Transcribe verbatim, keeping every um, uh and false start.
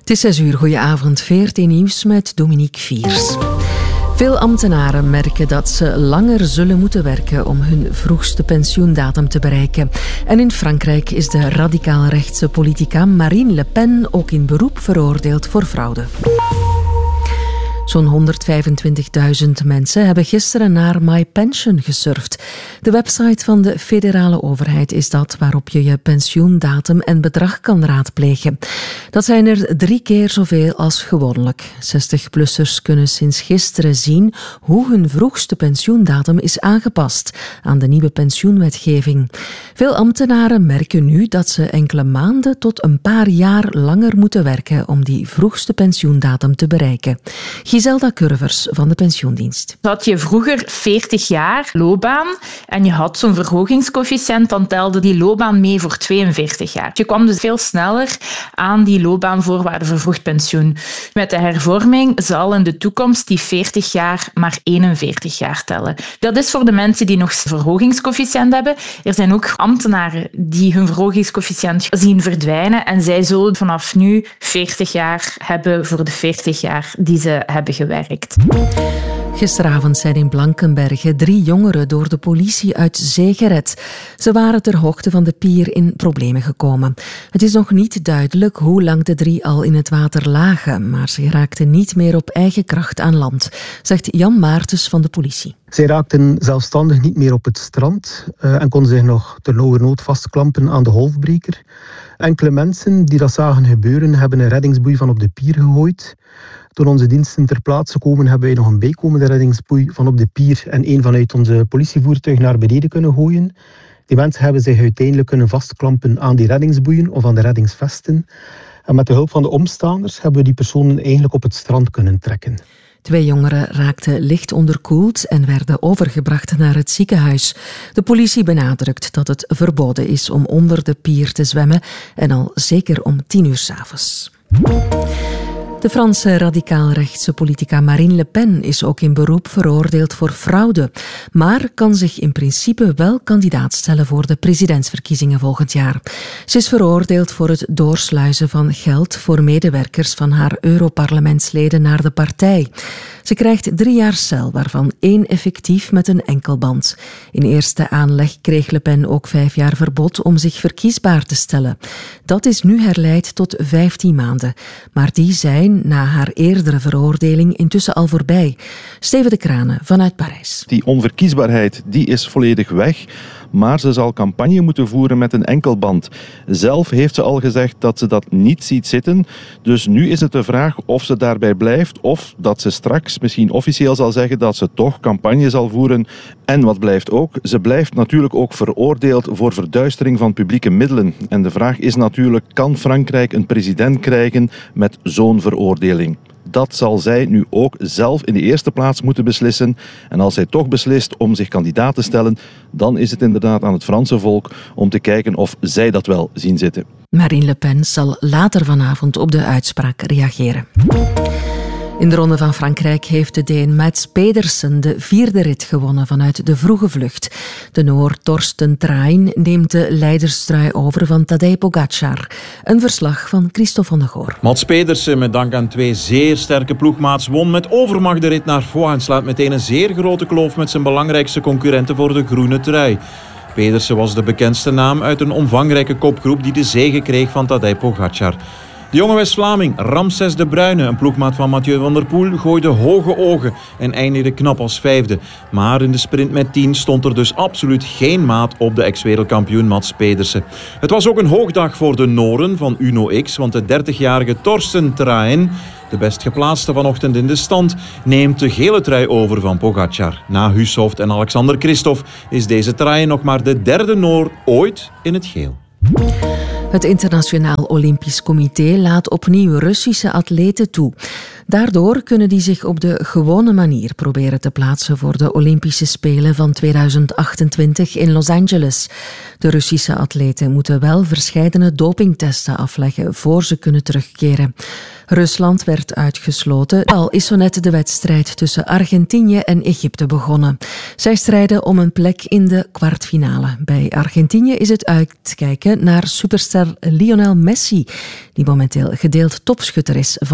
Het is zes uur, goedenavond, V R T Nieuws met Dominique Viers. Veel ambtenaren merken dat ze langer zullen moeten werken om hun vroegste pensioendatum te bereiken. En in Frankrijk is de radicaal-rechtse politica Marine Le Pen ook in beroep veroordeeld voor fraude. Zo'n honderdvijfentwintigduizend mensen hebben gisteren naar MyPension gesurfd. De website van de federale overheid is dat waarop je je pensioendatum en bedrag kan raadplegen. Dat zijn er drie keer zoveel als gewoonlijk. zestig-plussers kunnen sinds gisteren zien hoe hun vroegste pensioendatum is aangepast aan de nieuwe pensioenwetgeving. Veel ambtenaren merken nu dat ze enkele maanden tot een paar jaar langer moeten werken om die vroegste pensioendatum te bereiken. Giselda Curvers van de pensioendienst. Had je vroeger veertig jaar loopbaan en je had zo'n verhogingscoëfficiënt, dan telde die loopbaan mee voor tweeënveertig jaar. Je kwam dus veel sneller aan die loopbaanvoorwaarden voor vroeg pensioen. Met de hervorming zal in de toekomst die veertig jaar maar eenenveertig jaar tellen. Dat is voor de mensen die nog verhogingscoëfficiënt hebben. Er zijn ook ambtenaren die hun verhogingscoëfficiënt zien verdwijnen en zij zullen vanaf nu veertig jaar hebben voor de veertig jaar die ze hebben gewerkt. Gisteravond zijn in Blankenberge drie jongeren door de politie uit zee gered. Ze waren ter hoogte van de pier in problemen gekomen. Het is nog niet duidelijk hoe lang de drie al in het water lagen, maar ze raakten niet meer op eigen kracht aan land, zegt Jan Maartens van de politie. Zij raakten zelfstandig niet meer op het strand uh, en konden zich nog ternauwernood vastklampen aan de golfbreker. Enkele mensen die dat zagen gebeuren hebben een reddingsboei van op de pier gegooid. Toen onze diensten ter plaatse komen, hebben wij nog een bijkomende reddingsboei van op de pier en een vanuit onze politievoertuig naar beneden kunnen gooien. Die mensen hebben zich uiteindelijk kunnen vastklampen aan die reddingsboeien of aan de reddingsvesten. En met de hulp van de omstaanders hebben we die personen eigenlijk op het strand kunnen trekken. Twee jongeren raakten licht onderkoeld en werden overgebracht naar het ziekenhuis. De politie benadrukt dat het verboden is om onder de pier te zwemmen en al zeker om tien uur 's avonds. De Franse radicaal-rechtse politica Marine Le Pen is ook in beroep veroordeeld voor fraude, maar kan zich in principe wel kandidaat stellen voor de presidentsverkiezingen volgend jaar. Ze is veroordeeld voor het doorsluizen van geld voor medewerkers van haar Europarlementsleden naar de partij. Ze krijgt drie jaar cel, waarvan één effectief met een enkelband. In eerste aanleg kreeg Le Pen ook vijf jaar verbod om zich verkiesbaar te stellen. Dat is nu herleid tot vijftien maanden, maar die zijn na haar eerdere veroordeling intussen al voorbij. Steven de Kranen vanuit Parijs. Die onverkiesbaarheid die is volledig weg, maar ze zal campagne moeten voeren met een enkelband. Zelf heeft ze al gezegd dat ze dat niet ziet zitten, dus nu is het de vraag of ze daarbij blijft of dat ze straks misschien officieel zal zeggen dat ze toch campagne zal voeren. En wat blijft ook, ze blijft natuurlijk ook veroordeeld voor verduistering van publieke middelen. En de vraag is natuurlijk, kan Frankrijk een president krijgen met zo'n veroordeling? Dat zal zij nu ook zelf in de eerste plaats moeten beslissen. En als zij toch beslist om zich kandidaat te stellen, dan is het inderdaad aan het Franse volk om te kijken of zij dat wel zien zitten. Marine Le Pen zal later vanavond op de uitspraak reageren. In de Ronde van Frankrijk heeft de Deen Mads Pedersen de vierde rit gewonnen vanuit de vroege vlucht. De Noor Torsten Train neemt de leiderstrui over van Tadej Pogačar. Een verslag van Christophe van de Goor. Mads Pedersen, met dank aan twee zeer sterke ploegmaats, won met overmacht de rit naar voren en slaat meteen een zeer grote kloof met zijn belangrijkste concurrenten voor de groene trui. Pedersen was de bekendste naam uit een omvangrijke kopgroep die de zege kreeg van Tadej Pogačar. De jonge West-Vlaming Ramses de Bruyne, een ploegmaat van Mathieu van der Poel, gooide hoge ogen en eindigde knap als vijfde. Maar in de sprint met tien stond er dus absoluut geen maat op de ex-wereldkampioen Mads Pedersen. Het was ook een hoogdag voor de Noren van Uno X, want de dertigjarige Torsten Train, de best geplaatste vanochtend in de stand, neemt de gele trui over van Pogačar. Na Hushovd en Alexander Kristoff is deze Train nog maar de derde Noor ooit in het geel. Het Internationaal Olympisch Comité laat opnieuw Russische atleten toe. Daardoor kunnen die zich op de gewone manier proberen te plaatsen voor de Olympische Spelen van tweeduizend achtentwintig in Los Angeles. De Russische atleten moeten wel verscheidene dopingtesten afleggen voor ze kunnen terugkeren. Rusland werd uitgesloten. Al is zo net de wedstrijd tussen Argentinië en Egypte begonnen. Zij strijden om een plek in de kwartfinale. Bij Argentinië is het uitkijken naar superster Lionel Messi, die momenteel gedeeld topschutter is van